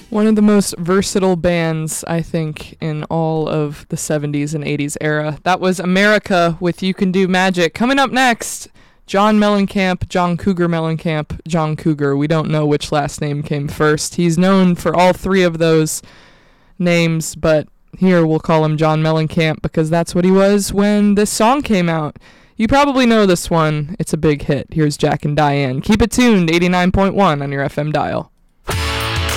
One of the most versatile bands, I think, in all of the 70s and 80s era. That was America with You Can Do Magic. Coming up next, John Mellencamp, John Cougar Mellencamp, John Cougar. We don't know which last name came first. He's known for all three of those names, but here we'll call him John Mellencamp because that's what he was when this song came out. You probably know this one. It's a big hit. Here's Jack and Diane. Keep it tuned, 89.1 on your FM dial.